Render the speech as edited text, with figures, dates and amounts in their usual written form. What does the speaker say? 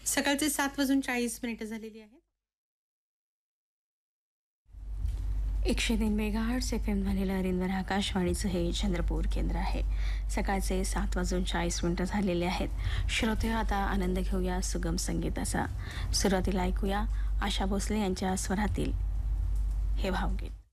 सकाळचे 7:40 झालेली आहेत. 103 मेगाहर्ट्झ FM झालेलं अरिंदर आकाशवाणीचं हे चंद्रपूर केंद्र आहे. सकाळचे 7:40 झालेले आहेत. श्रोते, आता आनंद घेऊया सुगम संगीताचा. सुरुवातीला ऐकूया आशा भोसले यांच्या स्वरातील हे भावगीत.